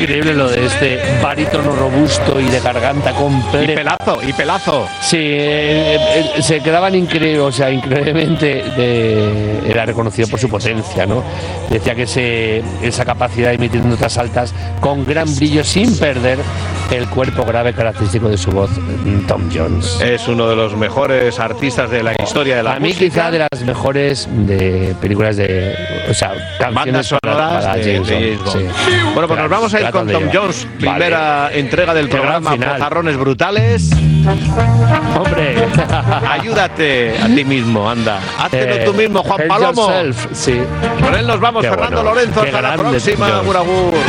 increíble lo de este barítono robusto y de garganta completa. Y pelazo. Sí, se quedaban increíblemente era reconocido por su potencia, ¿no? Decía que esa capacidad de emitir notas altas con gran brillo sin perder el cuerpo grave característico de su voz, Tom Jones. Es uno de los mejores artistas de la historia de la música. A mí quizá de las mejores de películas bandas sonoras de James Bond. Sí. Bueno, pues nos vamos a ir con Tom Jones, primera entrega del programa Pozarrones Brutales. Hombre, ayúdate a ti mismo, anda. Háztelo tú mismo, Juan Palomo. Sí. Con él nos vamos, Fernando Lorenzo. Hasta la próxima, agur, agur.